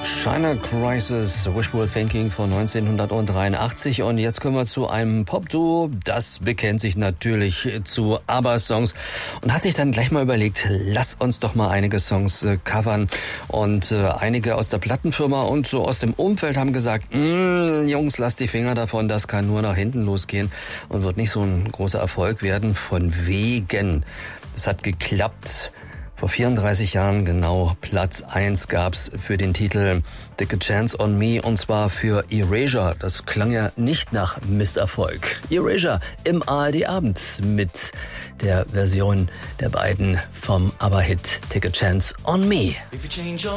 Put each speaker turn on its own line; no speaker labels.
China Crisis, Wishful Thinking von 1983. Und jetzt kommen wir zu einem Popduo, das bekennt sich natürlich zu ABBA-Songs und hat sich dann gleich mal überlegt, lass uns doch mal einige Songs covern. Und einige aus der Plattenfirma und so aus dem Umfeld haben gesagt, Jungs, lasst die Finger davon, das kann nur nach hinten losgehen und wird nicht so ein großer Erfolg werden. Von wegen. Es hat geklappt. Vor 34 Jahren genau Platz 1 gab's für den Titel Take a Chance on Me, und zwar für Erasure. Das klang ja nicht nach Misserfolg. Erasure im ARD-Abend mit der Version der beiden vom ABBA-Hit Take a Chance on Me.